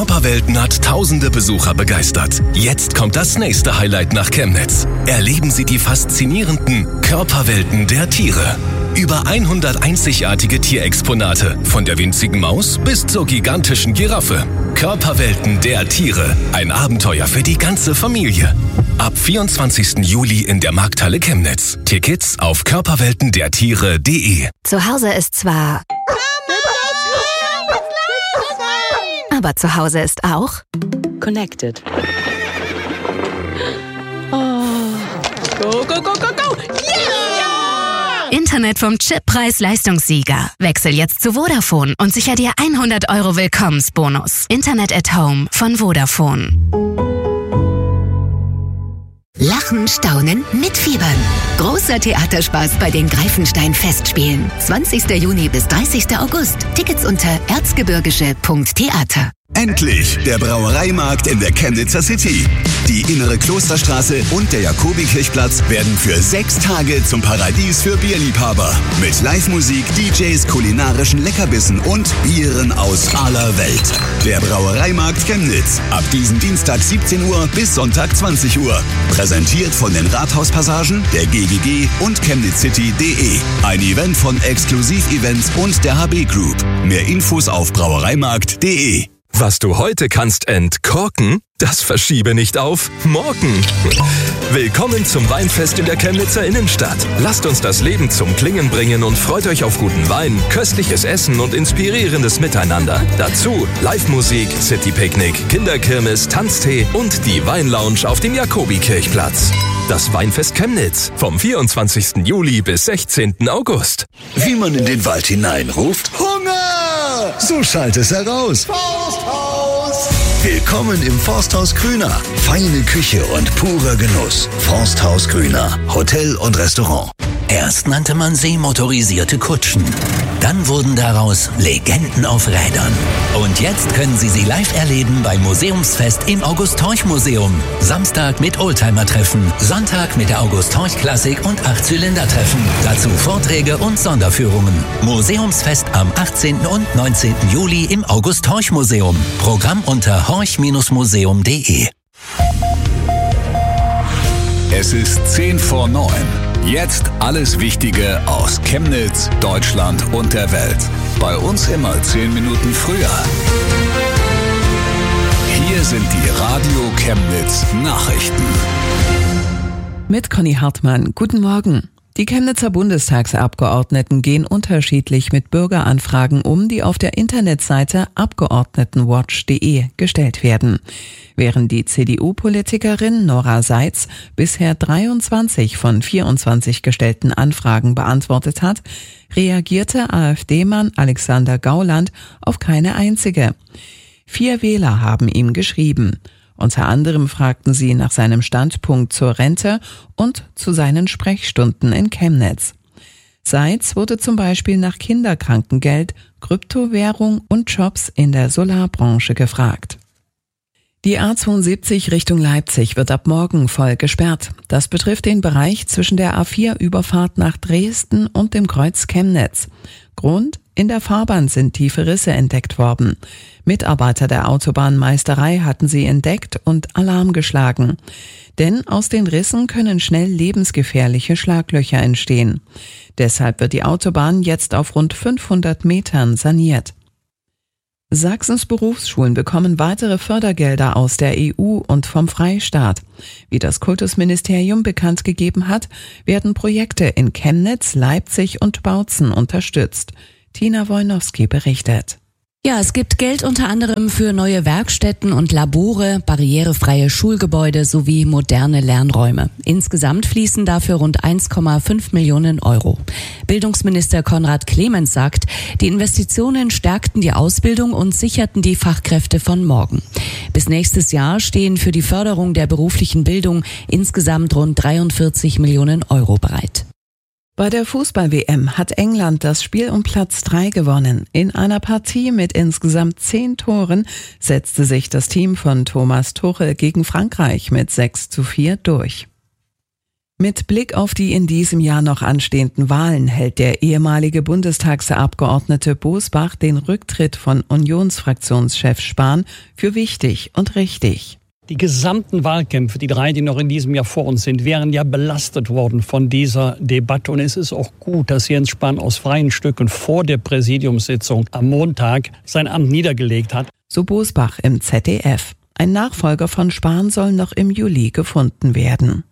Körperwelten hat tausende Besucher begeistert. Jetzt kommt das nächste Highlight nach Chemnitz. Erleben Sie die faszinierenden Körperwelten der Tiere. Über 100 einzigartige Tierexponate, von der winzigen Maus bis zur gigantischen Giraffe. Körperwelten der Tiere, ein Abenteuer für die ganze Familie. Ab 24. Juli in der Markthalle Chemnitz. Tickets auf körperweltendertiere.de. Zu Hause ist zwar... aber zu Hause ist auch... Connected. Oh. Go, go, go, go, go! Yeah! Internet vom Chip Preis-Leistungssieger. Wechsel jetzt zu Vodafone und sicher dir 100 € Willkommensbonus. Internet at Home von Vodafone. Lachen, staunen, mitfiebern. Großer Theaterspaß bei den Greifenstein-Festspielen. 20. Juni bis 30. August. Tickets unter erzgebirgische.theater. Endlich der Brauereimarkt in der Chemnitzer City. Die innere Klosterstraße und der Jakobikirchplatz werden für 6 Tage zum Paradies für Bierliebhaber. Mit Live-Musik, DJs, kulinarischen Leckerbissen und Bieren aus aller Welt. Der Brauereimarkt Chemnitz. Ab diesem Dienstag 17 Uhr bis Sonntag 20 Uhr. Präsentiert von den Rathauspassagen, der GGG und chemnitzcity.de. Ein Event von Exklusiv-Events und der HB Group. Mehr Infos auf brauereimarkt.de. Was du heute kannst entkorken, das verschiebe nicht auf morgen. Willkommen zum Weinfest in der Chemnitzer Innenstadt. Lasst uns das Leben zum Klingen bringen und freut euch auf guten Wein, köstliches Essen und inspirierendes Miteinander. Dazu Live-Musik, City-Picknick, Kinderkirmes, Tanztee und die Weinlounge auf dem Jakobikirchplatz. Das Weinfest Chemnitz vom 24. Juli bis 16. August. Wie man in den Wald hineinruft: Hunger! So schallt es heraus. Forsthaus! Willkommen im Forsthaus Grüner. Feine Küche und purer Genuss. Forsthaus Grüner. Hotel und Restaurant. Erst nannte man sie motorisierte Kutschen. Dann wurden daraus Legenden auf Rädern. Und jetzt können Sie sie live erleben beim Museumsfest im August-Horch-Museum. Samstag mit Oldtimer-Treffen, Sonntag mit der August-Horch-Klassik und 8-Zylinder-Treffen. Dazu Vorträge und Sonderführungen. Museumsfest am 18. und 19. Juli im August-Horch-Museum. Programm unter horch-museum.de. Es ist 10 vor 9. Jetzt alles Wichtige aus Chemnitz, Deutschland und der Welt. Bei uns immer 10 Minuten früher. Hier sind die Radio Chemnitz Nachrichten. Mit Conny Hartmann. Guten Morgen. Die Chemnitzer Bundestagsabgeordneten gehen unterschiedlich mit Bürgeranfragen um, die auf der Internetseite abgeordnetenwatch.de gestellt werden. Während die CDU-Politikerin Nora Seitz bisher 23 von 24 gestellten Anfragen beantwortet hat, reagierte AfD-Mann Alexander Gauland auf keine einzige. 4 Wähler haben ihm geschrieben. Unter anderem fragten sie nach seinem Standpunkt zur Rente und zu seinen Sprechstunden in Chemnitz. Seitz wurde zum Beispiel nach Kinderkrankengeld, Kryptowährung und Jobs in der Solarbranche gefragt. Die A72 Richtung Leipzig wird ab morgen voll gesperrt. Das betrifft den Bereich zwischen der A4-Überfahrt nach Dresden und dem Kreuz Chemnitz. Grund: in der Fahrbahn sind tiefe Risse entdeckt worden. Mitarbeiter der Autobahnmeisterei hatten sie entdeckt und Alarm geschlagen. Denn aus den Rissen können schnell lebensgefährliche Schlaglöcher entstehen. Deshalb wird die Autobahn jetzt auf rund 500 Metern saniert. Sachsens Berufsschulen bekommen weitere Fördergelder aus der EU und vom Freistaat. Wie das Kultusministerium bekannt gegeben hat, werden Projekte in Chemnitz, Leipzig und Bautzen unterstützt. Tina Wojnowski berichtet. Ja, es gibt Geld unter anderem für neue Werkstätten und Labore, barrierefreie Schulgebäude sowie moderne Lernräume. Insgesamt fließen dafür rund 1,5 Millionen Euro. Bildungsminister Konrad Clemens sagt, die Investitionen stärkten die Ausbildung und sicherten die Fachkräfte von morgen. Bis nächstes Jahr stehen für die Förderung der beruflichen Bildung insgesamt rund 43 Millionen Euro bereit. Bei der Fußball-WM hat England das Spiel um Platz 3 gewonnen. In einer Partie mit insgesamt 10 Toren setzte sich das Team von Thomas Tuchel gegen Frankreich mit 6:4 durch. Mit Blick auf die in diesem Jahr noch anstehenden Wahlen hält der ehemalige Bundestagsabgeordnete Bosbach den Rücktritt von Unionsfraktionschef Spahn für wichtig und richtig. Die gesamten Wahlkämpfe, die 3, die noch in diesem Jahr vor uns sind, wären ja belastet worden von dieser Debatte. Und es ist auch gut, dass Jens Spahn aus freien Stücken vor der Präsidiumssitzung am Montag sein Amt niedergelegt hat. So Bosbach im ZDF. Ein Nachfolger von Spahn soll noch im Juli gefunden werden.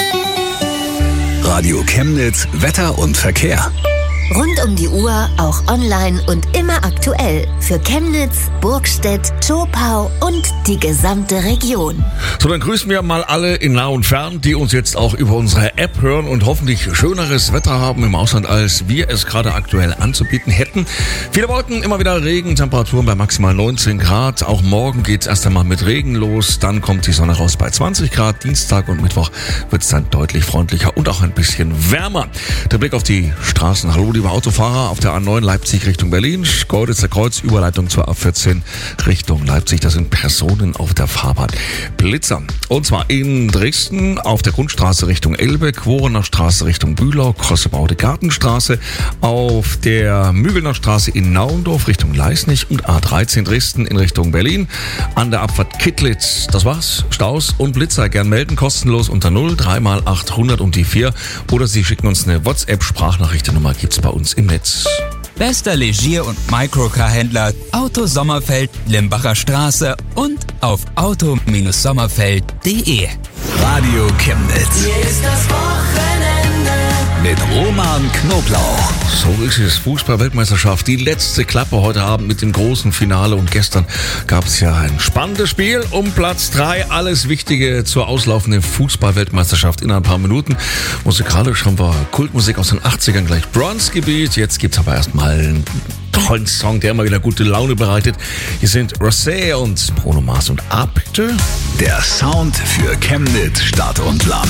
Radio Chemnitz, Wetter und Verkehr. Rund um die Uhr, auch online und immer aktuell. Für Chemnitz, Burgstedt, Zschopau und die gesamte Region. So, dann grüßen wir mal alle in nah und fern, die uns jetzt auch über unsere App hören und hoffentlich schöneres Wetter haben im Ausland, als wir es gerade aktuell anzubieten hätten. Viele Wolken, immer wieder Regen, Temperaturen bei maximal 19 Grad. Auch morgen geht's erst einmal mit Regen los, dann kommt die Sonne raus bei 20 Grad. Dienstag und Mittwoch wird's dann deutlich freundlicher und auch ein bisschen wärmer. Der Blick auf die Straßen. Hallo, liebe Autofahrer auf der A9 Leipzig Richtung Berlin, Golditzer Kreuz, Überleitung zur A14 Richtung Leipzig. Das sind Personen auf der Fahrbahn. Blitzer. Und zwar in Dresden auf der Grundstraße Richtung Elbe, Quorener Straße Richtung Bühlau, Krossebaude Gartenstraße, auf der Mügelner Straße in Naundorf Richtung Leisnig und A13 Dresden in Richtung Berlin. An der Abfahrt Kittlitz. Das war's. Staus und Blitzer gern melden, kostenlos unter 0 3x800 und die 4. Oder Sie schicken uns eine WhatsApp-Sprachnachricht. Die Nummer gibt's bei uns im Netz. Bester Legier- und Microcar-Händler Auto Sommerfeld, Limbacher Straße und auf auto-sommerfeld.de. Radio Chemnitz. Hier ist das Wochenende. Mit Roman Knoblauch. So ist es. Fußball-Weltmeisterschaft. Die letzte Klappe heute Abend mit dem großen Finale. Und gestern gab es ja ein spannendes Spiel um Platz 3. Alles Wichtige zur auslaufenden Fußball-Weltmeisterschaft in ein paar Minuten. Musikalisch haben wir Kultmusik aus den 80ern, gleich Bronze-Gebiet. Jetzt gibt's aber erstmal einen tollen Song, der immer wieder gute Laune bereitet. Hier sind Rosé und Bruno Mars und A, bitte. Der Sound für Chemnitz, Stadt und Land.